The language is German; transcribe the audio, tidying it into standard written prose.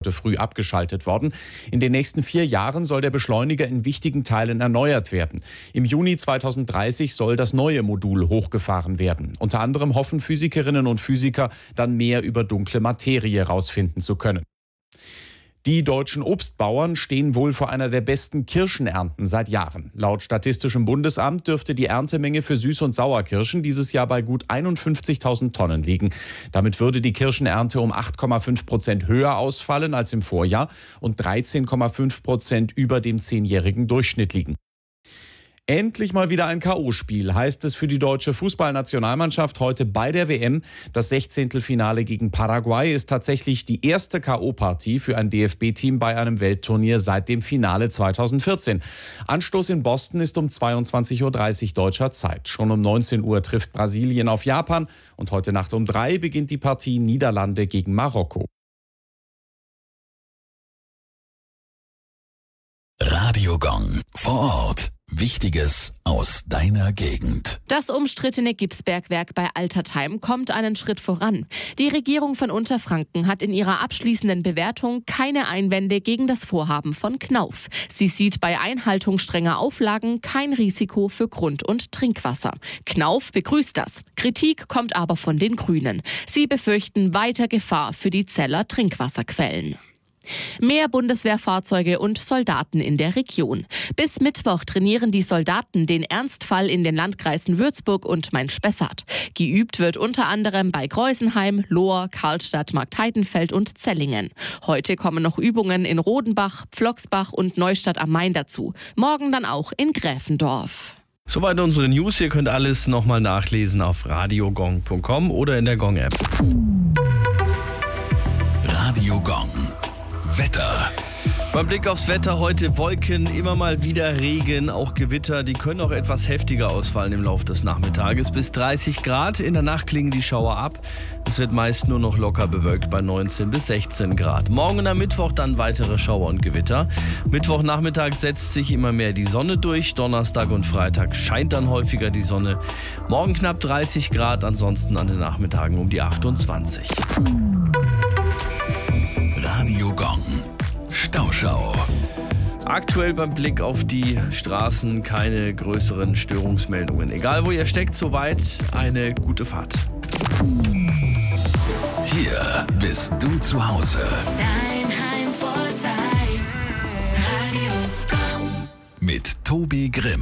wurde früh abgeschaltet worden. In den nächsten 4 Jahren soll der Beschleuniger in wichtigen Teilen erneuert werden. Im Juni 2030 soll das neue Modul hochgefahren werden. Unter anderem hoffen Physikerinnen und Physiker, dann mehr über dunkle Materie herausfinden zu können. Die deutschen Obstbauern stehen wohl vor einer der besten Kirschenernten seit Jahren. Laut Statistischem Bundesamt dürfte die Erntemenge für Süß- und Sauerkirschen dieses Jahr bei gut 51.000 Tonnen liegen. Damit würde die Kirschenernte um 8,5% höher ausfallen als im Vorjahr und 13,5% über dem 10-jährigen Durchschnitt liegen. Endlich mal wieder ein K.O.-Spiel, heißt es für die deutsche Fußballnationalmannschaft heute bei der WM. Das 16. gegen Paraguay ist tatsächlich die erste K.O.-Partie für ein DFB-Team bei einem Weltturnier seit dem Finale 2014. Anstoß in Boston ist um 22.30 Uhr deutscher Zeit. Schon um 19 Uhr trifft Brasilien auf Japan und heute Nacht um 3 beginnt die Partie Niederlande gegen Marokko. Radio Gong vor Ort. Wichtiges aus deiner Gegend. Das umstrittene Gipsbergwerk bei Altertheim kommt einen Schritt voran. Die Regierung von Unterfranken hat in ihrer abschließenden Bewertung keine Einwände gegen das Vorhaben von Knauf. Sie sieht bei Einhaltung strenger Auflagen kein Risiko für Grund- und Trinkwasser. Knauf begrüßt das. Kritik kommt aber von den Grünen. Sie befürchten weiter Gefahr für die Zeller Trinkwasserquellen. Mehr Bundeswehrfahrzeuge und Soldaten in der Region. Bis Mittwoch trainieren die Soldaten den Ernstfall in den Landkreisen Würzburg und Main-Spessart. Geübt wird unter anderem bei Greusenheim, Lohr, Karlstadt, Marktheidenfeld und Zellingen. Heute kommen noch Übungen in Rodenbach, Pflocksbach und Neustadt am Main dazu. Morgen dann auch in Gräfendorf. Soweit unsere News. Ihr könnt alles nochmal nachlesen auf radiogong.com oder in der Gong-App. Radio Gong. Wetter. Beim Blick aufs Wetter heute Wolken, immer mal wieder Regen, auch Gewitter. Die können auch etwas heftiger ausfallen im Laufe des Nachmittages. Bis 30 Grad. In der Nacht klingen die Schauer ab. Es wird meist nur noch locker bewölkt bei 19 bis 16 Grad. Morgen und am Mittwoch dann weitere Schauer und Gewitter. Mittwochnachmittag setzt sich immer mehr die Sonne durch. Donnerstag und Freitag scheint dann häufiger die Sonne. Morgen knapp 30 Grad, ansonsten an den Nachmittagen um die 28. Radio Gong. Stauschau. Aktuell beim Blick auf die Straßen keine größeren Störungsmeldungen. Egal wo ihr steckt, soweit eine gute Fahrt. Hier bist du zu Hause. Dein Heimvorteil. Radio Gong. Mit Tobi Grimm.